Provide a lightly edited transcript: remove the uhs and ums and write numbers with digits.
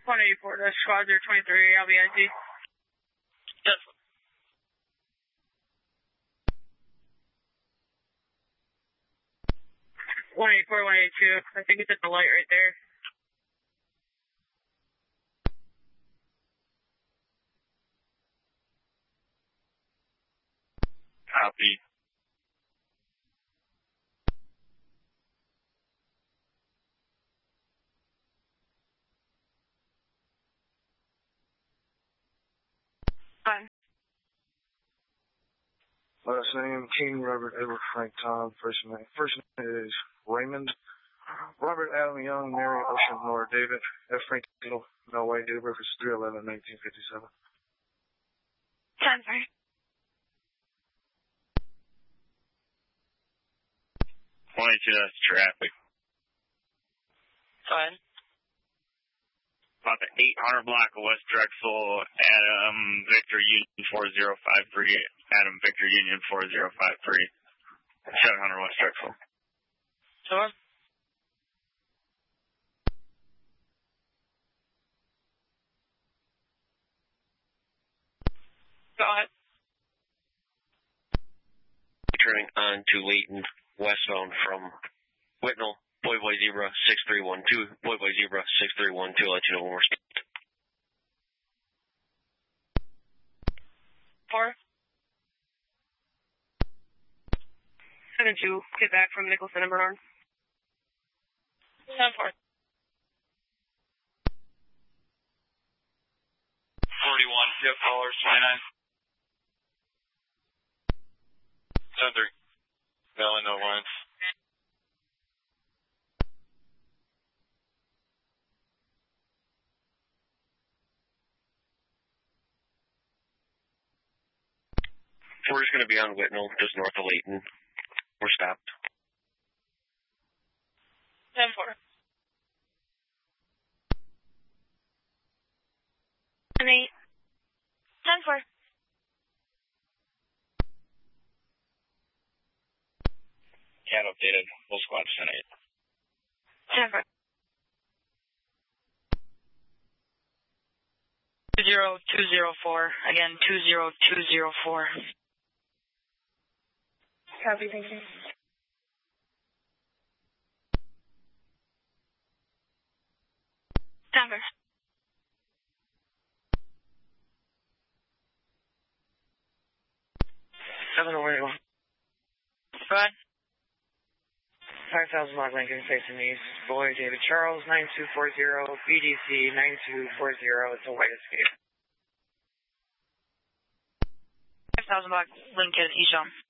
184, that's squad 023, I'll be IC. 184, 182, I think it's at the light right there. Copy. Fine. Last name, King Robert Edward Frank Tom. First name is Raymond. Robert Adam Young, Mary Ocean Nora David. F. Frank Needle, no way, date of birth is 3/11/1957. 10, sorry. That's traffic. Fine. About the 800 block of West Drexel, Adam Victor Union 4053, Adam Victor Union 4053, 700 West Drexel. Sure. Go ahead. Turning on to Layton, westbound from Whitnall, Boy Zebra 6312, Boy Zebra 6312, let you know when we're stopped. 4. 7-2, get back from Nicholson and Bernard. 7-4. 41, yep, callers 29. 7-3, Valley, no lines. We're just going to be on Whitnall, just north of Layton. We're stopped. 7-4. 8. 10-4. Cat updated, full squad 10-8. 10-4. 20204, again, 20204. Copy, thank you. Denver. 701. Go ahead. 5,000 block Lincoln facing east. Boy David Charles 9240, BDC 9240. It's a white escape. 5,000 block Lincoln, East on.